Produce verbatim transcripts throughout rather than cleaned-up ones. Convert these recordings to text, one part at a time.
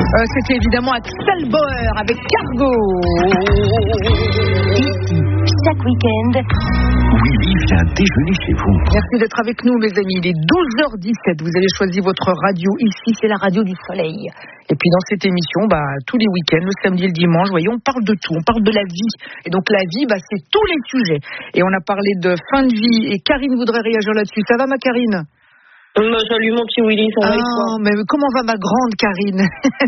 Euh, c'était évidemment Axel Bauer avec Cargo. Chaque week-end, Willy vient déjeuner chez vous. Merci d'être avec nous, mes amis. Il est douze heures dix-sept. Vous avez choisi votre radio. Ici, c'est la radio du soleil. Et puis, dans cette émission, bah, tous les week-ends, le samedi et le dimanche, voyez, on parle de tout. On parle de la vie. Et donc, la vie, bah, c'est tous les sujets. Et on a parlé de fin de vie. Et Karine voudrait réagir là-dessus. Ça va, ma Karine? Euh, salut mon petit Willy, ça va et toi? Ah, mais comment va ma grande Karine?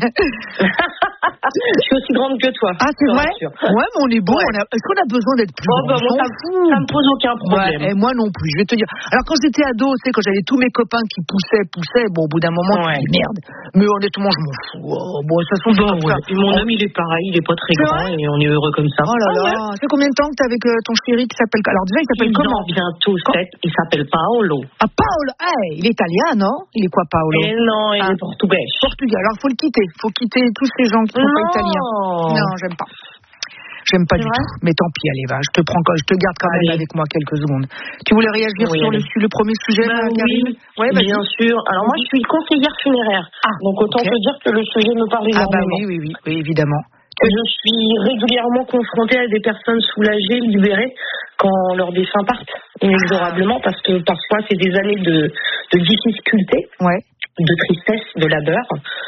Je suis aussi grande que toi. Ah, c'est vrai? Ouais, mais on est bon. Ouais. On a... Est-ce qu'on a besoin d'être plus Oh, grand? bah, moi, ça, ça me pose aucun problème. Ouais, et moi non plus, je vais te dire. Alors, quand j'étais ado, tu sais, quand j'avais tous mes copains qui poussaient, poussaient, bon, au bout d'un moment, Ouais. tu dis merde. Mais honnêtement, je m'en fous. Oh, bon, de toute façon, Bah, c'est comme ouais. ça. Et mon homme, il est pareil, il est pas très C'est grand vrai et on est heureux comme ça. Oh là Ah, là. ouais. C'est combien de temps que t'es avec euh, ton chéri qui s'appelle. Alors, déjà, il s'appelle Il comment? en bientôt Quand- sept, il s'appelle Paolo. Ah, Paolo. Hey, il est italien, non? Il est quoi, Paolo? Et non, il Ah. est portugais. Portugais. Alors, faut le quitter. Faut quitter tous ces gens qui sont pas italiens. Non, j'aime pas. J'aime pas C'est du vrai tout. Mais tant pis, allez, va. Je te prends, je te garde quand même Allez. avec moi quelques secondes. Tu voulais réagir Oui, sur le, allez. sur le premier sujet, Bah là, oui, Karine? Ouais, vas-y. bien sûr. Alors moi, je suis conseillère funéraire. Ah, Donc autant ok. te dire que le sujet me parle Ah, bah énormément. oui, oui, oui, oui, évidemment. Je suis régulièrement confrontée à des personnes soulagées, libérées, quand leurs défunts partent inexorablement, parce que parfois c'est des années de, de difficultés, Ouais. de tristesse, de labeur.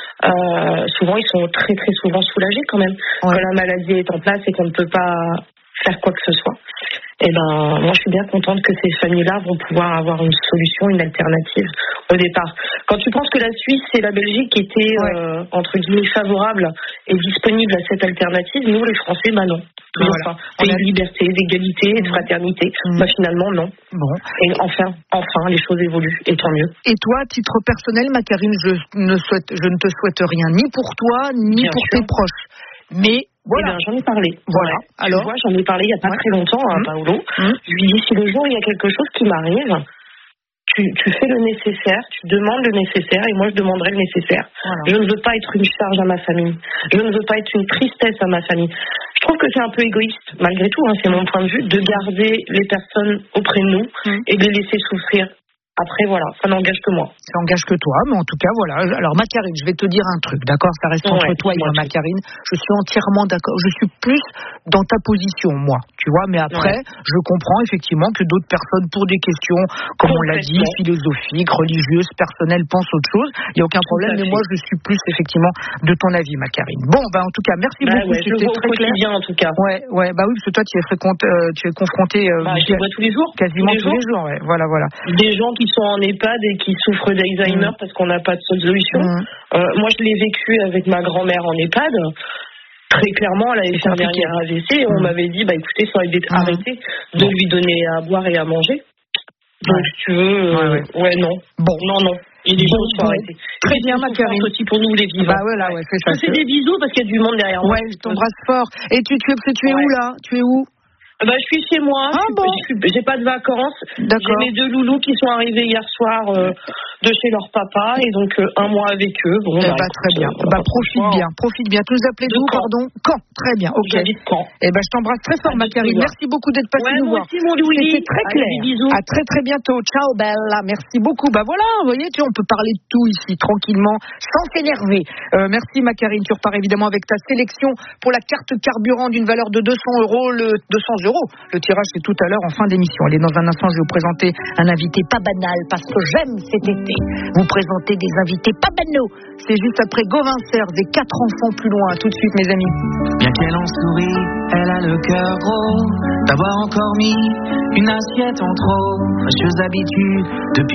Euh, souvent, ils sont très très souvent soulagés quand même. Ouais. Quand la maladie est en place et qu'on ne peut pas faire quoi que ce soit. Et ben, moi, je suis bien contente que ces familles-là vont pouvoir avoir une solution, une alternative au départ. Quand tu penses que la Suisse et la Belgique étaient, Ouais. euh, entre guillemets, favorables et disponibles à cette alternative, nous, les Français, bah non. Toujours Voilà. pas. On Pays a- de liberté, d'égalité et de Mmh. fraternité. Mmh. Bah finalement, non. Bon. Et enfin, enfin, les choses évoluent, et tant mieux. Et toi, à titre personnel, ma Karine, je ne souhaite, je ne te souhaite rien, ni pour toi, ni Bien pour sûr. tes proches. Mais, voilà. Eh ben, j'en ai parlé. Voilà. Ouais. Alors Tu vois, j'en ai parlé il n'y a pas Ouais. très longtemps à Mmh. Paolo. Mmh. Je lui dis, si le jour il y a quelque chose qui m'arrive, tu, tu fais le nécessaire, tu demandes le nécessaire et moi je demanderai le nécessaire. Voilà. Je ne veux pas être une charge à ma famille. Je ne veux pas être une tristesse à ma famille. Je trouve que c'est un peu égoïste, malgré tout, hein, c'est mon point de vue, de garder les personnes auprès de nous Mmh. et de les laisser souffrir. Après, voilà, ça n'engage que moi. Ça engage que toi, mais en tout cas, voilà. Alors, ma Karine, je vais te dire un truc, d'accord? Ça reste entre Ouais, toi et moi, dis-moi ma tout. Karine. Je suis entièrement d'accord. Je suis plus dans ta position, moi. Tu vois, mais après, Ouais. je comprends effectivement que d'autres personnes, pour des questions, comme on l'a dit, Complètement. philosophiques, religieuses, personnelles, pensent autre chose. Il n'y a aucun problème, à mais fait. moi, je suis plus effectivement de ton avis, ma Karine. Bon, ben, en tout cas, merci Bah beaucoup. ouais, je le C'était vois au très clair. quotidien en tout cas. Ouais, ouais, bah oui, parce que toi, tu es fréquente, euh, tu es confronté, euh, Bah, je les vois tous les jours. quasiment tous les tous les jours, ouais. Voilà, voilà. Des gens qui sont en EHPAD et qui souffrent d'Alzheimer Mmh. parce qu'on n'a pas de solution. Mmh. Euh, moi, je l'ai vécu avec ma grand-mère en EHPAD. Très clairement, elle avait fait un compliqué. dernier A V C et on Mmh. m'avait dit, bah écoutez, il faudrait Mmh. arrêter de lui donner à boire et à manger. Donc, Ouais. si tu veux, euh, Ouais, ouais. non. Bon. Non, non. Et les Bon, choses sont bon. arrêtées. Très Et bien, c'est ma une souffrance Karine. aussi pour nous, les vivants. Bah ouais, là, ouais, c'est ça. Je te fais des bisous parce qu'il y a du monde derrière moi. Ouais, je t'embrasse fort. Et tu, tu, tu, tu es Ouais. où là? Tu es où? Bah, je suis chez moi, Ah, je suis- bon. je suis- j'ai pas de vacances. D'accord. J'ai mes deux loulous qui sont arrivés hier soir euh, de chez leur papa et donc euh, un mois avec eux. Bon, Eh bah, bah, écoute, très bien. euh, Bah, profite bien, profite bien. Tu nous appelais De d'où, Caen. pardon? Caen. Très bien, ok. J'habite Caen. Eh ben, je t'embrasse très fort, À ma Karine. bientôt. Merci beaucoup d'être passée Ouais, nous moi voir. aussi, mon Louis. C'était très Allez, clair. des bisous. À très très bientôt. Ciao, Bella. Merci beaucoup. Bah voilà, vous voyez, tu vois, on peut parler de tout ici, tranquillement, sans s'énerver. Euh, merci, ma Karine. Tu repars évidemment avec ta sélection pour la carte carburant d'une valeur de deux cents euros. Le deux cents euros. Le tirage, c'est tout à l'heure en fin d'émission. Allez, dans un instant, je vais vous présenter un invité pas banal parce que j'aime cet été vous présenter des invités pas banaux. C'est juste après Gauvin Serres et quatre enfants plus loin. Tout de suite, mes amis. Bien qu'elle en sourit, elle a le cœur gros d'avoir encore mis une assiette en trop. Fâcheuse habitude depuis